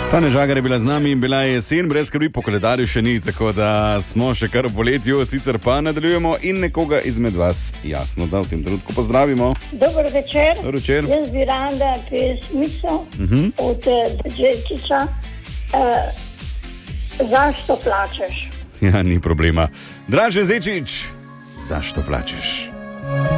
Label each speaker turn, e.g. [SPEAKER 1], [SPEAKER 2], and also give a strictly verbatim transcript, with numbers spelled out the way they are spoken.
[SPEAKER 1] Tanja Žagar je bila z nami in bila je jesen, brez skrbi, po koledarju še ni, tako da smo še kar v poletju, sicer pa nadaljujemo in nekoga izmed vas jasno, da v tem trenutku pozdravimo.
[SPEAKER 2] Dober večer.
[SPEAKER 1] Dobar večer.
[SPEAKER 2] Jaz bi rada pesmico uh-huh. od Džečiča uh, Zašto plačeš?
[SPEAKER 1] Ja, ni problema. Draže Zečič, zašto plačeš?